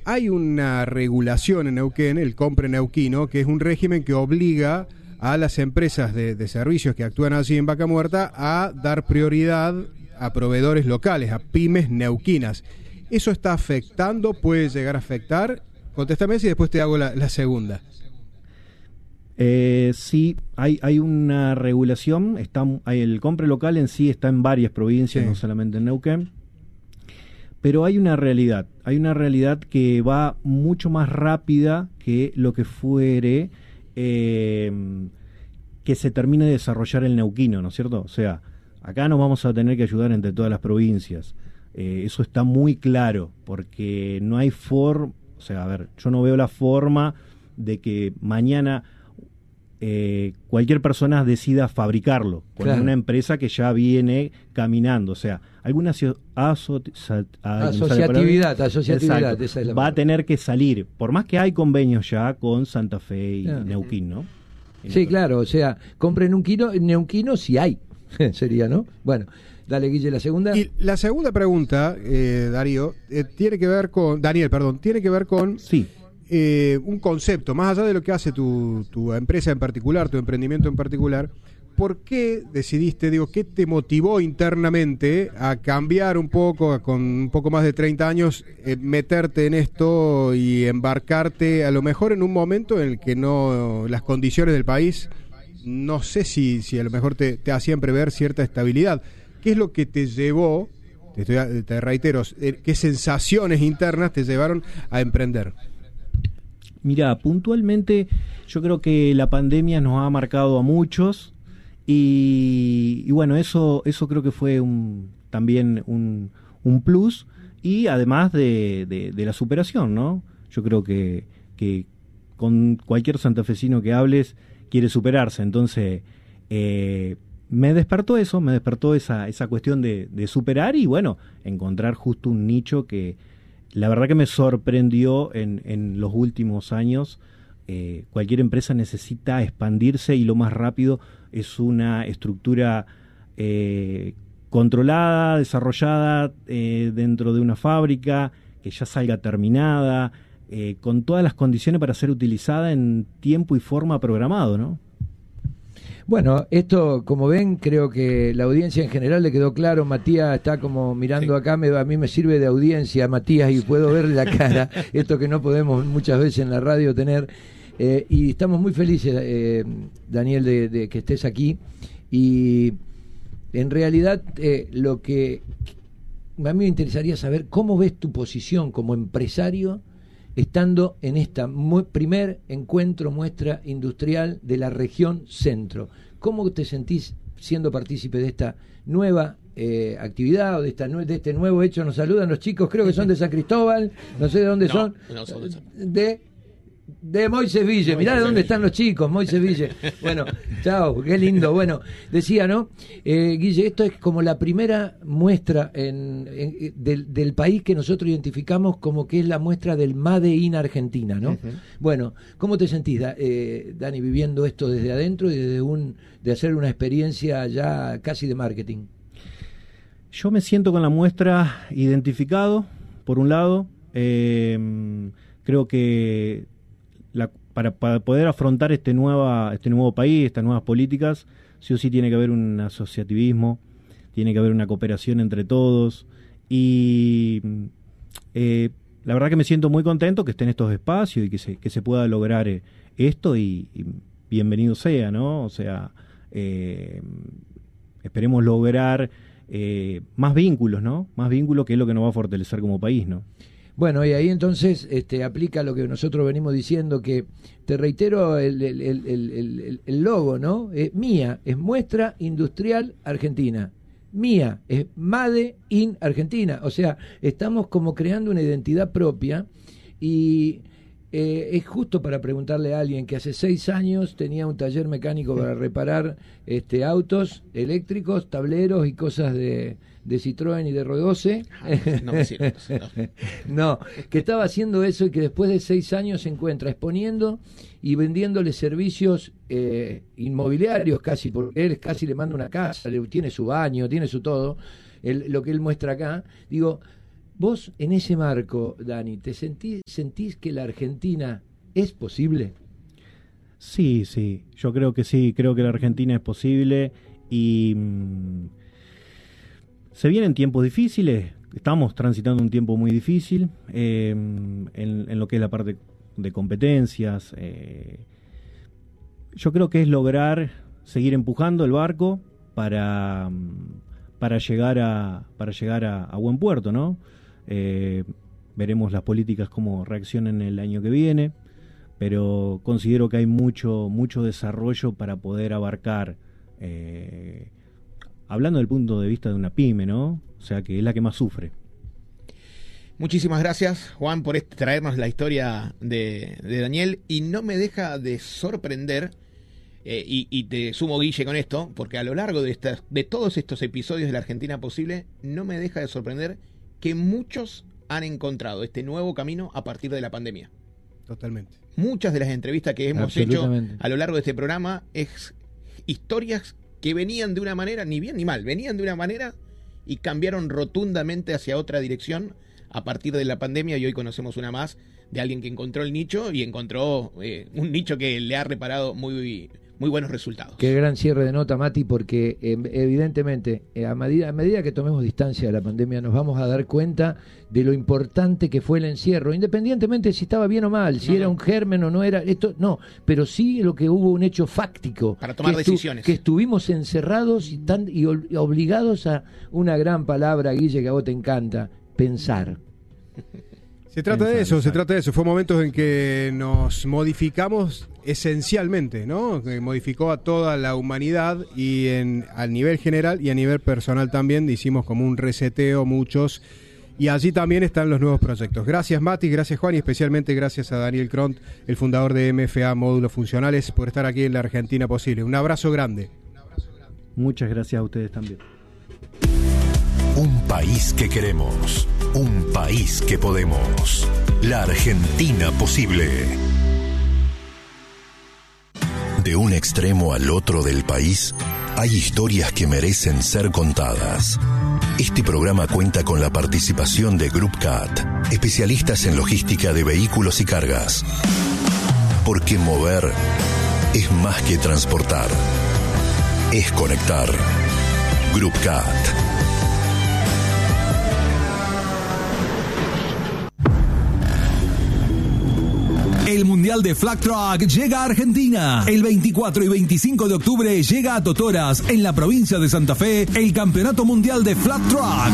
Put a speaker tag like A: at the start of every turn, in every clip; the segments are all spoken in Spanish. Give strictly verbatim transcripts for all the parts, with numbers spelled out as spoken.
A: hay una regulación en Neuquén, el Compre Neuquino, que es un régimen que obliga a las empresas de, de servicios que actúan allí en Vaca Muerta a dar prioridad a proveedores locales, a pymes neuquinas. ¿Eso está afectando? ¿Puede llegar a afectar? Contéstame si después te hago la, la segunda.
B: Eh, sí, hay, hay una regulación, está, hay el compre local en sí está en varias provincias, sí, no solamente en Neuquén, pero hay una realidad, hay una realidad que va mucho más rápida que lo que fuere eh, que se termine de desarrollar el neuquino, ¿no es cierto? O sea, acá nos vamos a tener que ayudar entre todas las provincias, eh, eso está muy claro, porque no hay forma, o sea, a ver, yo no veo la forma de que mañana Eh, cualquier persona decida fabricarlo con claro. una empresa que ya viene caminando, o sea, alguna aso aso
C: asociatividad, asociatividad
B: exacto,
C: esa es la
B: va a tener que salir, por más que hay convenios ya con Santa Fe y
C: claro.
B: Neuquén, ¿no?
C: Y sí, no, claro, o sea, compren un kilo, Neuquino si hay, sería, ¿no? Bueno, dale, Guille, la segunda.
A: Y la segunda pregunta, eh, Darío, eh, tiene que ver con, Daniel, perdón, tiene que ver con...
B: Sí.
A: Eh, un concepto, más allá de lo que hace tu, tu empresa en particular, tu emprendimiento en particular, ¿por qué decidiste, digo, qué te motivó internamente a cambiar un poco, con un poco más de treinta años, eh, meterte en esto y embarcarte a lo mejor en un momento en el que no, las condiciones del país, no sé si, si a lo mejor te, te hacían prever cierta estabilidad? ¿Qué es lo que te llevó, te, estoy, te reitero, eh, qué sensaciones internas te llevaron a emprender?
B: Mira, puntualmente yo creo que la pandemia nos ha marcado a muchos y, y bueno, eso eso creo que fue un, también un, un plus y además de, de, de la superación, ¿no? Yo creo que, que con cualquier santafesino que hables quiere superarse, entonces eh, me despertó eso, me despertó esa, esa cuestión de, de superar y bueno, encontrar justo un nicho que la verdad que me sorprendió en, en los últimos años. Eh, cualquier empresa necesita expandirse y lo más rápido es una estructura eh, controlada, desarrollada eh, dentro de una fábrica, que ya salga terminada, eh, con todas las condiciones para ser utilizada en tiempo y forma programado, ¿no?
C: Bueno, esto, como ven, creo que la audiencia en general le quedó claro. Matías está como mirando sí. acá, me, a mí me sirve de audiencia, Matías, y puedo verle la cara, esto que no podemos muchas veces en la radio tener. Eh, y estamos muy felices, eh, Daniel, de, de que estés aquí. Y en realidad, eh, lo que a mí me interesaría saber, ¿cómo ves tu posición como empresario estando en esta mu- primer encuentro muestra industrial de la región centro? ¿Cómo te sentís siendo partícipe de esta nueva eh, actividad o de esta nue- de este nuevo hecho? Nos saludan los chicos, creo que son de San Cristóbal, no sé de dónde
D: no,
C: son.
D: No son de San...
C: de De Moisés Ville, mirá de dónde están los chicos, Moisés Ville. Bueno, chao, qué lindo. Bueno, decía, ¿no? Eh, Guille, esto es como la primera muestra en, en, del, del país que nosotros identificamos como que es la muestra del Made in Argentina, ¿no? Uh-huh. Bueno, ¿cómo te sentís, da, eh, Dani, viviendo esto desde adentro y desde un, de hacer una experiencia ya casi de marketing?
B: Yo me siento con la muestra identificado, por un lado. Eh, creo que La, para, para poder afrontar este, nueva, este nuevo país, estas nuevas políticas, sí o sí tiene que haber un asociativismo, tiene que haber una cooperación entre todos y eh, la verdad que me siento muy contento que estén estos espacios y que se, que se pueda lograr eh, esto y, y bienvenido sea, ¿no? O sea, eh, esperemos lograr eh, más vínculos, ¿no? Más vínculos que es lo que nos va a fortalecer como país, ¿no?
C: Bueno, y ahí entonces este, aplica lo que nosotros venimos diciendo, que te reitero el, el, el, el, el logo, ¿no? Es MIA, es Muestra Industrial Argentina. MIA, es Made in Argentina. O sea, estamos como creando una identidad propia y eh, es justo para preguntarle a alguien que hace seis años tenía un taller mecánico para reparar este, autos eléctricos, tableros y cosas de... de Citroën y de Rodose.
D: No me sirve.
C: No, que estaba haciendo eso y que después de seis años se encuentra exponiendo y vendiéndole servicios eh, inmobiliarios casi, porque él casi le manda una casa, le, tiene su baño, tiene su todo, él, lo que él muestra acá. Digo, Vos, en ese marco, Dani, ¿te sentís, sentís que la Argentina es posible?
B: Sí, sí, yo creo que sí, creo que la Argentina es posible y mmm, se vienen tiempos difíciles, estamos transitando un tiempo muy difícil eh, en, en lo que es la parte de competencias. Eh, yo creo que es lograr seguir empujando el barco para, para llegar a para llegar a, a buen puerto, ¿no? Eh, veremos las políticas cómo reaccionan el año que viene, pero considero que hay mucho mucho desarrollo para poder abarcar, eh, hablando del punto de vista de una pyme, ¿no? O sea, que es la que más sufre.
D: Muchísimas gracias, Juan, por este, traernos la historia de, de Daniel, y no me deja de sorprender, eh, y, y te sumo, Guille, con esto, porque a lo largo de, estas, de todos estos episodios de la Argentina Posible, no me deja de sorprender que muchos han encontrado este nuevo camino a partir de la pandemia.
A: Totalmente.
D: Muchas de las entrevistas que hemos hecho a lo largo de este programa es historias que venían de una manera, ni bien ni mal, venían de una manera y cambiaron rotundamente hacia otra dirección a partir de la pandemia, y hoy conocemos una más de alguien que encontró el nicho y encontró eh, un nicho que le ha reparado muy, muy buenos resultados.
C: Qué gran cierre de nota, Mati, porque eh, evidentemente eh, a, medida, a medida que tomemos distancia de la pandemia nos vamos a dar cuenta de lo importante que fue el encierro, independientemente si estaba bien o mal, si no, era no. un germen o no era, esto no, pero sí lo que hubo un hecho fáctico.
D: Para tomar
C: que
D: decisiones.
C: Estu, que estuvimos encerrados y, tan, y obligados a una gran palabra, Guille, que a vos te encanta, pensar.
A: Se trata de eso, se trata de eso. Fue momentos en que nos modificamos esencialmente, ¿no? Que modificó a toda la humanidad y en, a nivel general y a nivel personal también hicimos como un reseteo muchos, y allí también están los nuevos proyectos. Gracias, Mati, gracias, Juan, y especialmente gracias a Daniel Cront, el fundador de M F A Módulos Funcionales, por estar aquí en la Argentina Posible. Un abrazo grande.
B: Muchas gracias a ustedes también.
E: Un país que queremos, un país que podemos. La Argentina Posible. De un extremo al otro del país, hay historias que merecen ser contadas. Este programa cuenta con la participación de Group C A T, especialistas en logística de vehículos y cargas. Porque mover es más que transportar, es conectar. Group C A T.
F: El Mundial de Flag Truck llega a Argentina. El veinticuatro y veinticinco de octubre llega a Totoras, en la provincia de Santa Fe, el Campeonato Mundial de Flag Truck.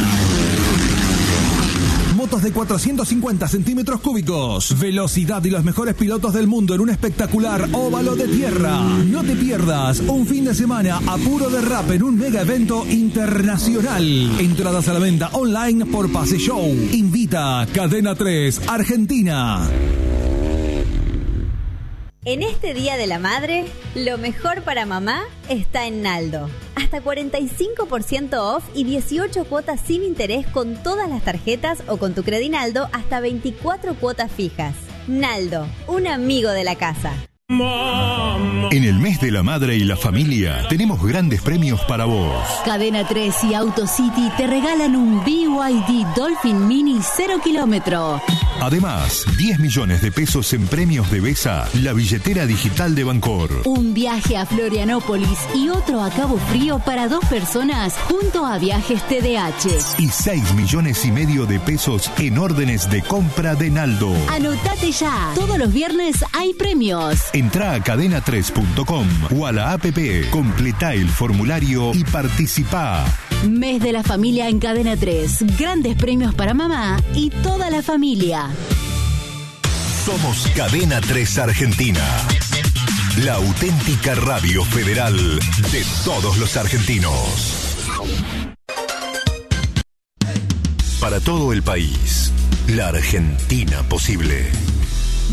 F: Motos de cuatrocientos cincuenta centímetros cúbicos, velocidad y los mejores pilotos del mundo en un espectacular óvalo de tierra. No te pierdas un fin de semana a puro derrape en un mega evento internacional. Entradas a la venta online por Pase Show. Invita Cadena tres Argentina.
G: En este Día de la Madre, lo mejor para mamá está en Naldo. Hasta cuarenta y cinco por ciento off y dieciocho cuotas sin interés con todas las tarjetas o con tu Credinaldo hasta veinticuatro cuotas fijas. Naldo, un amigo de la casa.
E: En el mes de la madre y la familia tenemos grandes premios para vos.
H: Cadena tres y AutoCity te regalan un B Y D Dolphin Mini cero kilómetro.
E: Además, diez millones de pesos en premios de Besa, la billetera digital de Bancor.
H: Un viaje a Florianópolis y otro a Cabo Frío para dos personas junto a Viajes T D H.
E: Y seis millones y medio de pesos en órdenes de compra de Naldo.
H: Anotate ya. Todos los viernes hay premios.
E: Entrá a cadena tres punto com o a la app, completá el formulario y participá.
H: Mes de la familia en Cadena tres. Grandes premios para mamá y toda la familia.
E: Somos Cadena tres Argentina. La auténtica radio federal de todos los argentinos. Para todo el país, la Argentina Posible.